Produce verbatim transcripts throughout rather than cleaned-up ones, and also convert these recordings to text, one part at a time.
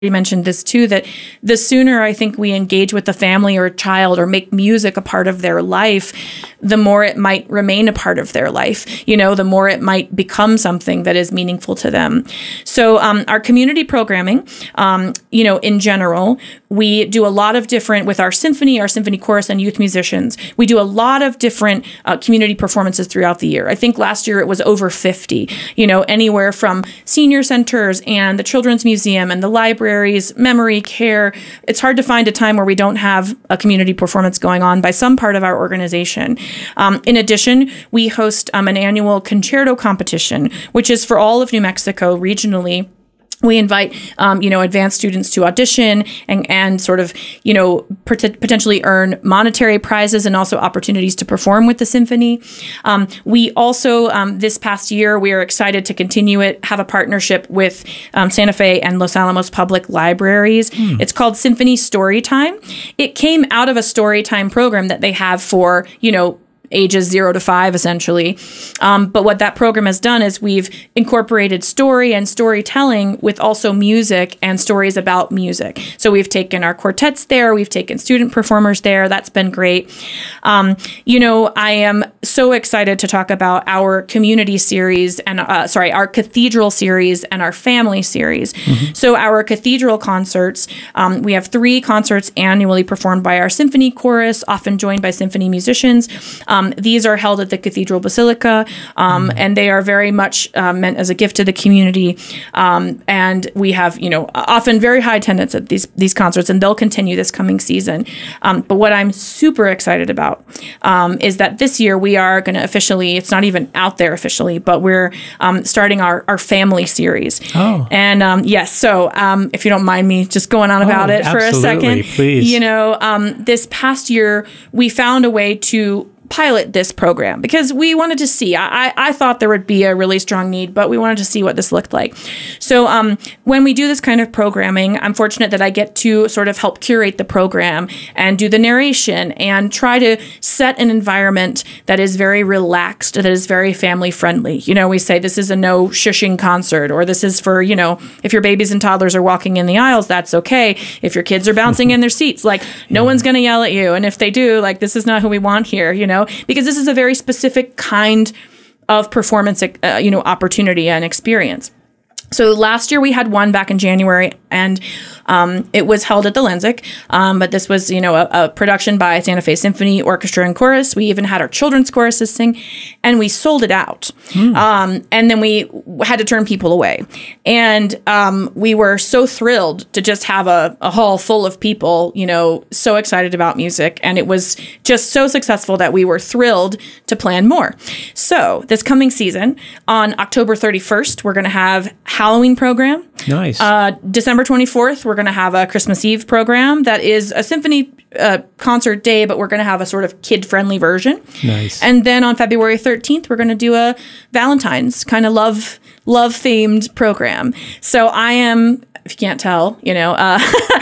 mentioned this too, that the sooner I think we engage with the family or child or make music a part of their life, the more it might remain a part of their life, you know, the more it might become something that is meaningful to them. So um, our community programming, um, you know, in general, we do a lot of different, with our symphony, our symphony chorus and youth musicians, we do a lot of different uh, community performances throughout the year. I think last year it was over fifty, you know, anywhere from senior centers and the Children's Museum and the library, memory care. It's hard to find a time where we don't have a community performance going on by some part of our organization. Um, in addition, we host um, an annual concerto competition, which is for all of New Mexico regionally. We invite, um, you know, advanced students to audition and, and sort of, you know, pot- potentially earn monetary prizes and also opportunities to perform with the symphony. Um, we also, um, this past year, we are excited to continue it, have a partnership with um, Santa Fe and Los Alamos Public Libraries. Mm. It's called Symphony Storytime. It came out of a Storytime program that they have for, you know, ages zero to five, essentially. Um, but what that program has done is we've incorporated story and storytelling with also music and stories about music. So we've taken our quartets there, we've taken student performers there. That's been great. Um, you know, I am so excited to talk about our community series and, uh, sorry, our cathedral series and our family series. Mm-hmm. So our cathedral concerts, um, we have three concerts annually performed by our symphony chorus, often joined by symphony musicians. Um, Um, these are held at the Cathedral Basilica, um, mm. and they are very much uh, meant as a gift to the community. Um, and we have, you know, often very high attendance at these these concerts, and they'll continue this coming season. Um, but what I'm super excited about um, is that this year we are going to officially, it's not even out there officially, but we're um, starting our, our family series. Oh. And um, yes, so um, if you don't mind me just going on about oh, it for a second. Please. You know, um, this past year, we found a way to pilot this program because we wanted to see. I, I thought there would be a really strong need, but we wanted to see what this looked like. So um, when we do this kind of programming, I'm fortunate that I get to sort of help curate the program and do the narration and try to set an environment that is very relaxed, that is very family friendly. You know, we say this is a no shushing concert, or this is for, you know, if your babies and toddlers are walking in the aisles, that's okay. If your kids are bouncing in their seats, like no yeah. one's going to yell at you. And if they do, like, this is not who we want here, you know, because this is a very specific kind of performance, uh, you know, opportunity and experience. So last year we had one back in January, and um, it was held at the Lensic. Um, but this was, you know, a, a production by Santa Fe Symphony Orchestra and Chorus. We even had our children's choruses sing, and we sold it out. Mm. Um, and then we had to turn people away. And um, we were so thrilled to just have a, a hall full of people, you know, so excited about music. And it was just so successful that we were thrilled to plan more. So this coming season, on October thirty-first, we're going to have Halloween program. Nice. Uh, December twenty-fourth, we're going to have a Christmas Eve program that is a symphony uh, concert day, but we're going to have a sort of kid-friendly version. Nice. And then on February thirteenth, we're going to do a Valentine's kind of love love-themed program. So I am, if you can't tell, you know, uh,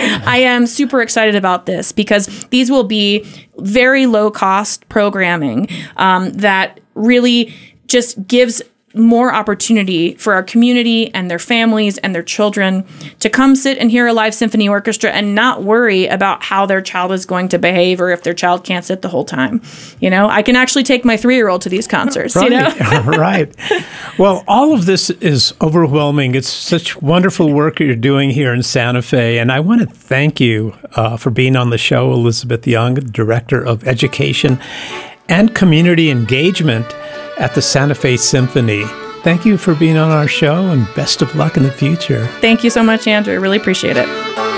I am super excited about this because these will be very low-cost programming um, that really just gives more opportunity for our community and their families and their children to come sit and hear a live symphony orchestra and not worry about how their child is going to behave or if their child can't sit the whole time. You know, I can actually take my three-year-old to these concerts, right. you know? Right. Well, all of this is overwhelming. It's such wonderful work you're doing here in Santa Fe. And I want to thank you uh, for being on the show, Elizabeth Young, Director of Education and Community Engagement at the Santa Fe Symphony. Thank you for being on our show, and best of luck in the future. Thank you so much, Andrew. I really appreciate it.